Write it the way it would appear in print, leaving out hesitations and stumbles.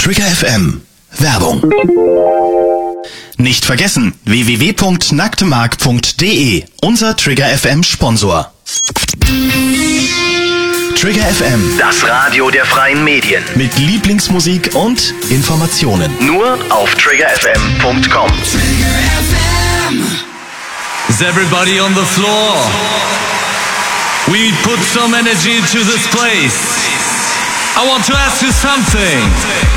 Trigger FM. Werbung. Nicht vergessen, www.nacktemark.de, unser Trigger FM Sponsor. Trigger FM, das Radio der freien Medien. Mit Lieblingsmusik und Informationen. Nur auf triggerfm.com. Is everybody on the floor? We put some energy into this place. I want to ask you something.